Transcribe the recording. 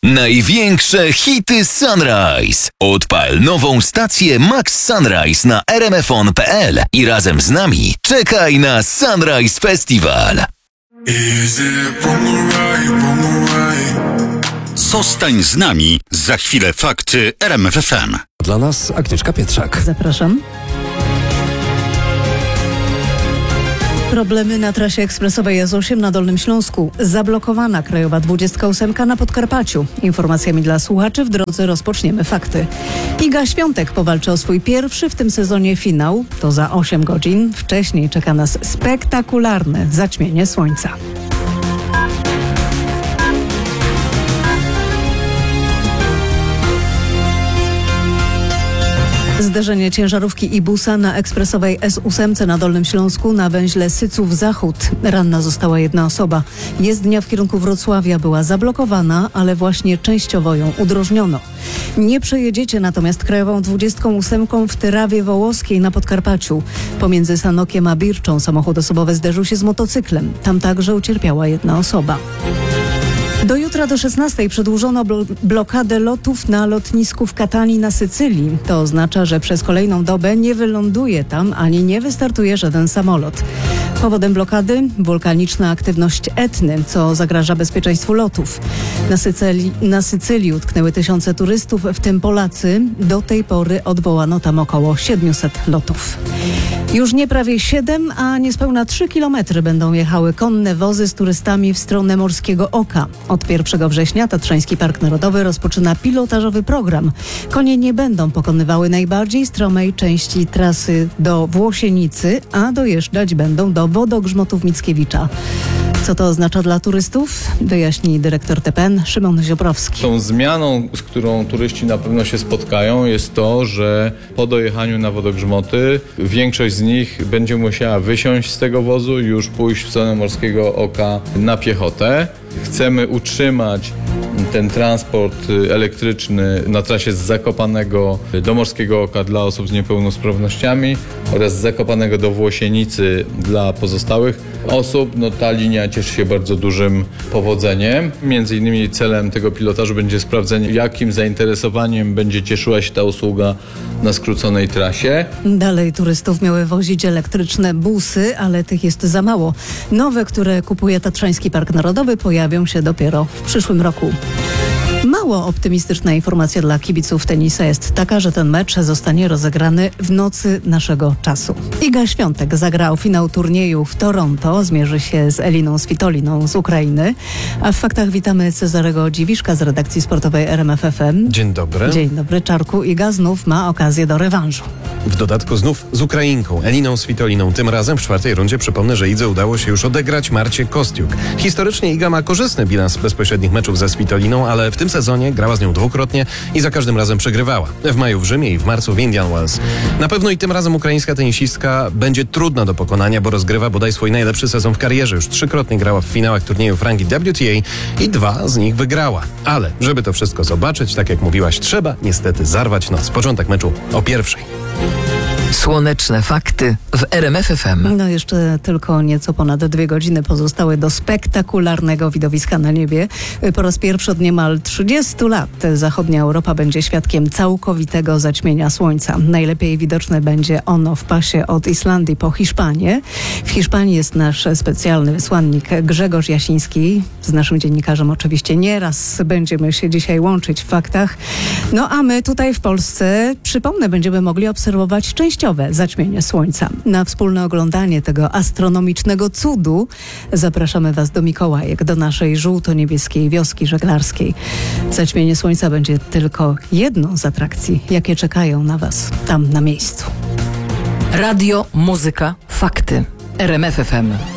Największe hity Sunrise. Odpal nową stację Max Sunrise na rmfon.pl i razem z nami czekaj na Sunrise Festival. Zostań z nami, za chwilę fakty RMF FM. Dla nas Agnieszka Pietrzak. Zapraszam. Problemy na trasie ekspresowej S8 na Dolnym Śląsku. Zablokowana krajowa 28 na Podkarpaciu. Informacjami dla słuchaczy w drodze rozpoczniemy fakty. Iga Świątek powalczy o swój pierwszy w tym sezonie finał. To za 8 godzin. Wcześniej czeka nas spektakularne zaćmienie słońca. Zderzenie ciężarówki i busa na ekspresowej S8 na Dolnym Śląsku na węźle Syców-Zachód. Ranna została jedna osoba. Jezdnia w kierunku Wrocławia była zablokowana, ale właśnie częściowo ją udrożniono. Nie przejedziecie natomiast krajową 28 w Tyrawie Wołoskiej na Podkarpaciu. Pomiędzy Sanokiem a Birczą samochód osobowy zderzył się z motocyklem. Tam także ucierpiała jedna osoba. Do jutra do 16 przedłużono blokadę lotów na lotnisku w Katanii na Sycylii. To oznacza, że przez kolejną dobę nie wyląduje tam ani nie wystartuje żaden samolot. Powodem blokady wulkaniczna aktywność Etny, co zagraża bezpieczeństwu lotów. Na Sycylii utknęły tysiące turystów, w tym Polacy. Do tej pory odwołano tam około 700 lotów. Już nie prawie 7, a niespełna 3 kilometry będą jechały konne wozy z turystami w stronę Morskiego Oka. Od 1 września Tatrzański Park Narodowy rozpoczyna pilotażowy program. Konie nie będą pokonywały najbardziej stromej części trasy do Włosienicy, a dojeżdżać będą do Wodogrzmotów Mickiewicza. Co to oznacza dla turystów? Wyjaśni dyrektor TPN Szymon Ziobrowski. Tą zmianą, z którą turyści na pewno się spotkają, jest to, że po dojechaniu na Wodogrzmoty większość z nich będzie musiała wysiąść z tego wozu i już pójść w stronę Morskiego Oka na piechotę. Chcemy utrzymać ten transport elektryczny na trasie z Zakopanego do Morskiego Oka dla osób z niepełnosprawnościami oraz z Zakopanego do Włosienicy dla pozostałych osób. Ta linia cieszy się bardzo dużym powodzeniem. Między innymi celem tego pilotażu będzie sprawdzenie, jakim zainteresowaniem będzie cieszyła się ta usługa na skróconej trasie. Dalej turystów miały wozić elektryczne busy, ale tych jest za mało. Nowe, które kupuje Tatrzański Park Narodowy, pojawią się dopiero w przyszłym roku. Mało optymistyczna informacja dla kibiców tenisa jest taka, że ten mecz zostanie rozegrany w nocy naszego czasu. Iga Świątek zagrał finał turnieju w Toronto, zmierzy się z Eliną Svitoliną z Ukrainy. A w faktach witamy Cezarego Dziwiszka z redakcji sportowej RMF FM. Dzień dobry. Dzień dobry, Czarku. Iga znów ma okazję do rewanżu. W dodatku znów z Ukrainką, Eliną Svitoliną. Tym razem w 4. rundzie przypomnę, że Idze udało się już odegrać Marcie Kostiuk. Historycznie Iga ma korzystny bilans bezpośrednich meczów ze Svitoliną, ale w tym sezonie grała z nią dwukrotnie i za każdym razem przegrywała. W maju w Rzymie i w marcu w Indian Wells. Na pewno i tym razem ukraińska tenisistka będzie trudna do pokonania, bo rozgrywa bodaj swój najlepszy sezon w karierze. Już 3-krotnie grała w finałach turniejów rangi WTA i 2 z nich wygrała. Ale żeby to wszystko zobaczyć, tak jak mówiłaś, trzeba niestety zarwać noc. Początek meczu o 1:00. Słoneczne fakty w RMF FM. Jeszcze tylko nieco ponad 2 godziny pozostały do spektakularnego widowiska na niebie. Po raz pierwszy od niemal 30 lat zachodnia Europa będzie świadkiem całkowitego zaćmienia słońca. Najlepiej widoczne będzie ono w pasie od Islandii po Hiszpanię. W Hiszpanii jest nasz specjalny wysłannik Grzegorz Jasiński. Z naszym dziennikarzem oczywiście nieraz będziemy się dzisiaj łączyć w faktach. A my tutaj w Polsce, przypomnę, będziemy mogli obserwować częściowe zaćmienie słońca. Na wspólne oglądanie tego astronomicznego cudu zapraszamy Was do Mikołajek, do naszej żółto-niebieskiej wioski żeglarskiej. Zaćmienie słońca będzie tylko jedną z atrakcji, jakie czekają na Was tam na miejscu. Radio, muzyka, fakty. RMF FM.